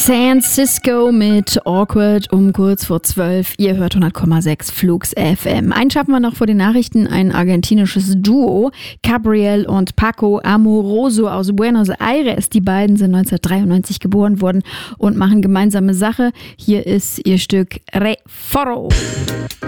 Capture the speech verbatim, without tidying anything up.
San Cisco mit Awkward um kurz vor zwölf. Ihr hört hundert Komma sechs Flux F M. Einen schaffen wir noch vor den Nachrichten. Ein argentinisches Duo, Gabriel und Paco Amoroso aus Buenos Aires. Die beiden sind neunzehnhundertdreiundneunzig geboren worden und machen gemeinsame Sache. Hier ist ihr Stück Re Forro.